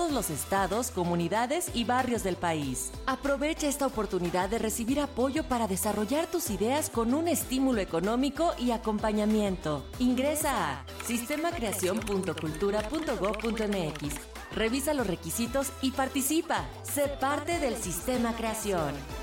todos los estados, comunidades y barrios del país. Aprovecha esta oportunidad de recibir apoyo para desarrollar tus ideas con un estímulo económico y acompañamiento. Ingresa a sistemacreacion.cultura.gov.mx. Revisa los requisitos y participa. Sé parte del Sistema Creación.